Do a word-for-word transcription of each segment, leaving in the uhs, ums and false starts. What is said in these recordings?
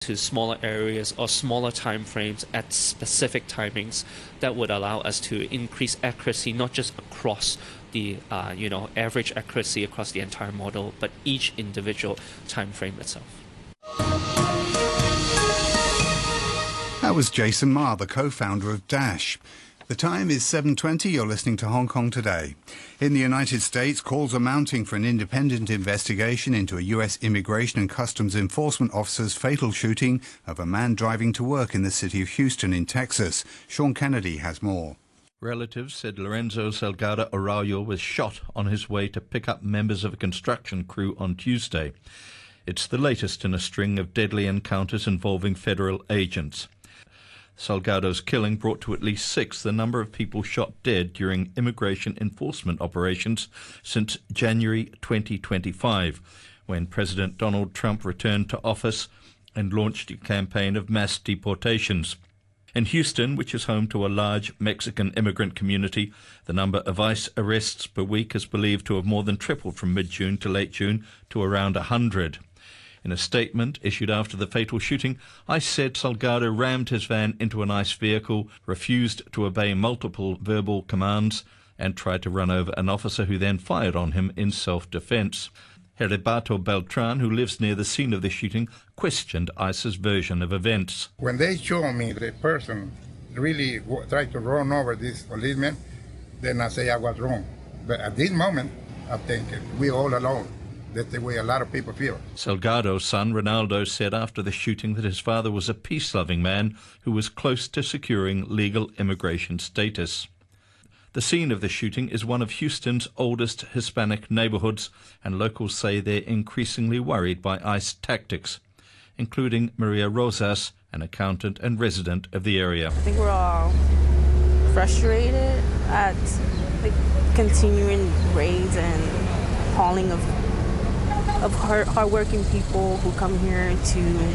to smaller areas or smaller time frames at specific timings that would allow us to increase accuracy not just across the uh, you know average accuracy across the entire model, but each individual time frame itself. That was Jason Ma, the co-founder of Dash. The time is seven twenty. You're listening to Hong Kong Today. In the United States, calls are mounting for an independent investigation into a U S Immigration and Customs Enforcement officer's fatal shooting of a man driving to work in the city of Houston in Texas. Sean Kennedy has more. Relatives said Lorenzo Salgado Arroyo was shot on his way to pick up members of a construction crew on Tuesday. It's the latest in a string of deadly encounters involving federal agents. Salgado's killing brought to at least six the number of people shot dead during immigration enforcement operations since January twenty twenty-five, when President Donald Trump returned to office and launched a campaign of mass deportations. In Houston, which is home to a large Mexican immigrant community, the number of ICE arrests per week is believed to have more than tripled from mid-June to late June to around one hundred. In a statement issued after the fatal shooting, ICE said Salgado rammed his van into an ICE vehicle, refused to obey multiple verbal commands, and tried to run over an officer who then fired on him in self-defense. Heriberto Beltran, who lives near the scene of the shooting, questioned ICE's version of events. When they showed me the person really w- tried to run over this policeman, then I say I was wrong. But at this moment, I think we're all alone. That's the way a lot of people feel. Salgado's son, Ronaldo, said after the shooting that his father was a peace-loving man who was close to securing legal immigration status. The scene of the shooting is one of Houston's oldest Hispanic neighborhoods, and locals say they're increasingly worried by ICE tactics, including Maria Rosas, an accountant and resident of the area. I think we're all frustrated at like continuing raids and hauling of of hard, hardworking people who come here to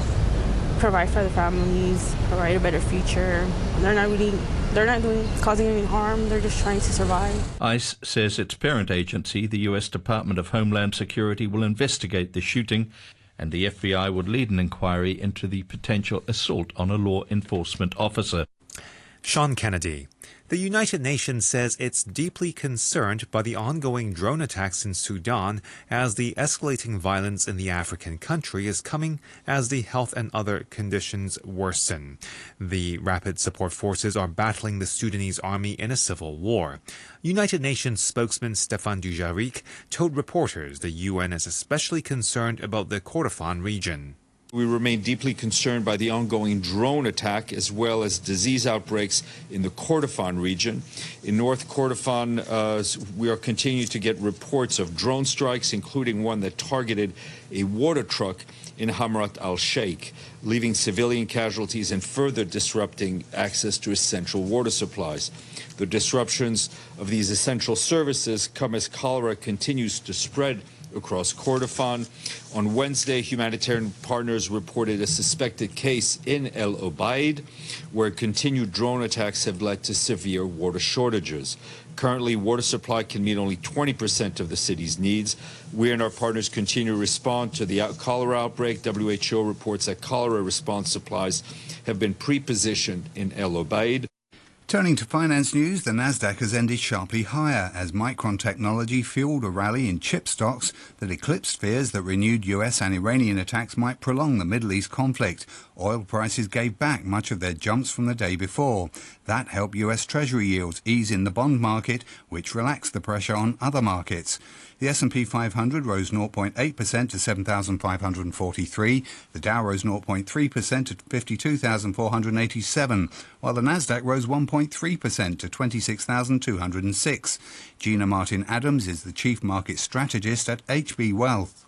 provide for their families, provide a better future. They're not really, they're not doing, causing any harm. They're just trying to survive. ICE says its parent agency, the U S Department of Homeland Security, will investigate the shooting, and the F B I would lead an inquiry into the potential assault on a law enforcement officer. Sean Kennedy. The United Nations says it's deeply concerned by the ongoing drone attacks in Sudan as the escalating violence in the African country is coming as the health and other conditions worsen. The Rapid Support Forces are battling the Sudanese army in a civil war. United Nations spokesman Stéphane Dujarric told reporters the U N is especially concerned about the Kordofan region. We remain deeply concerned by the ongoing drone attack as well as disease outbreaks in the Kordofan region. In North Kordofan, uh, we are continuing to get reports of drone strikes, including one that targeted a water truck in Hamrat al-Sheikh, leaving civilian casualties and further disrupting access to essential water supplies. The disruptions of these essential services come as cholera continues to spread across Kordofan. On Wednesday, humanitarian partners reported a suspected case in El Obeid, where continued drone attacks have led to severe water shortages. Currently, water supply can meet only twenty percent of the city's needs. We and our partners continue to respond to the cholera outbreak. W H O reports that cholera response supplies have been pre-positioned in El Obeid. Turning to finance news, the Nasdaq has ended sharply higher as Micron Technology fueled a rally in chip stocks that eclipsed fears that renewed U S and Iranian attacks might prolong the Middle East conflict. Oil prices gave back much of their jumps from the day before. That helped U S Treasury yields ease in the bond market, which relaxed the pressure on other markets. The S and P five hundred rose zero point eight percent to seven thousand five hundred forty-three. The Dow rose zero point three percent to fifty-two thousand four hundred eighty-seven, while the Nasdaq rose one point three percent to twenty-six thousand two hundred six. Gina Martin Adams is the chief market strategist at H B Wealth.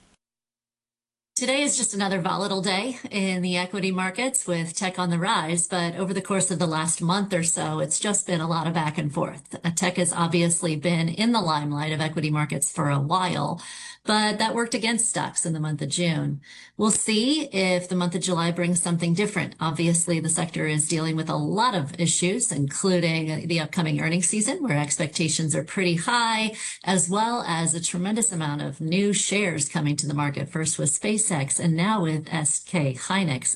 Today is just another volatile day in the equity markets with tech on the rise, but over the course of the last month or so, it's just been a lot of back and forth. Uh, Tech has obviously been in the limelight of equity markets for a while, but that worked against stocks in the month of June. We'll see if the month of July brings something different. Obviously, the sector is dealing with a lot of issues, including the upcoming earnings season, where expectations are pretty high, as well as a tremendous amount of new shares coming to the market, first with SpaceX and now with S K Hynix.